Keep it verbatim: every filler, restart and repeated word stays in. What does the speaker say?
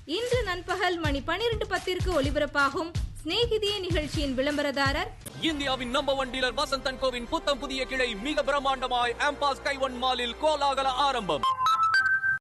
இன்று நண்பகல் மணி பனிரெண்டு பத்திற்கு ஒலிபரப்பாகும் ஸ்நேகிதியே நிகழ்ச்சியின் விளம்பரதாரர் இந்தியாவின் number one dealer Vasanth and CoWIN புத்தம் புதிய கிளை மிக பிரம்மாண்டமாய் ஆம்பாஸ் கைவன் மாலில் கோலாகல ஆரம்பம்.